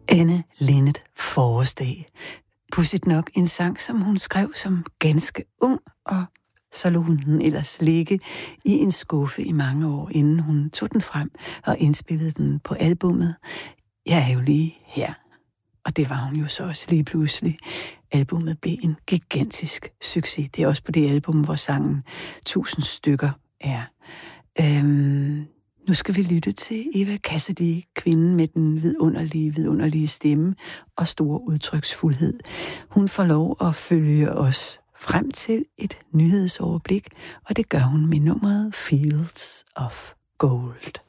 Anne Linnet Forårsdag. Pudsigt nok en sang, som hun skrev som ganske ung, og så lå hun den ellers ligge i en skuffe i mange år, inden hun tog den frem og indspillede den på albummet Jeg er jo lige her. Og det var hun jo så også lige pludselig. Albummet blev en gigantisk succes. Det er også på det album, hvor sangen 1000 stykker er. Nu skal vi lytte til Eva Cassidy, kvinden med den vidunderlige stemme og store udtryksfuldhed. Hun får lov at følge os frem til et nyhedsoverblik, og det gør hun med nummeret Fields of Gold.